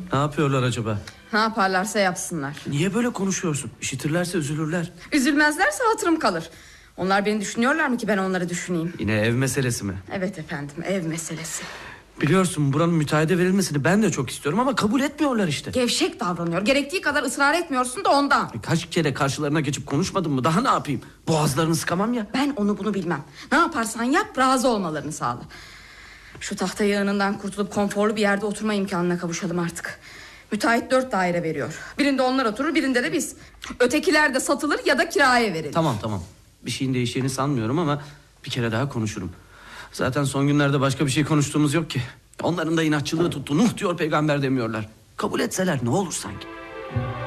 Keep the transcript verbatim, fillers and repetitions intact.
Ne yapıyorlar acaba? Ne yaparlarsa yapsınlar. Niye böyle konuşuyorsun? İşitirlerse üzülürler. Üzülmezlerse hatırım kalır. Onlar beni düşünüyorlar mı ki ben onları düşüneyim? Yine ev meselesi mi? Evet efendim, ev meselesi. Biliyorsun buranın müteahhide verilmesini ben de çok istiyorum ama kabul etmiyorlar işte. Gevşek davranıyor. Gerektiği kadar ısrar etmiyorsun da ondan. Kaç kere karşılarına geçip konuşmadım mı? Daha ne yapayım? Boğazlarını sıkamam ya. Ben onu bunu bilmem. Ne yaparsan yap, razı olmalarını sağla. Şu tahta yığınından kurtulup konforlu bir yerde oturma imkanına kavuşalım artık. Müteahhit dört daire veriyor. Birinde onlar oturur, birinde de biz. Ötekiler de satılır ya da kiraya verilir. Tamam tamam. Bir şeyin değişeceğini sanmıyorum ama bir kere daha konuşurum. Zaten son günlerde başka bir şey konuştuğumuz yok ki. Onların da inatçılığı tuttu. Nuh diyor peygamber demiyorlar. Kabul etseler ne olur sanki.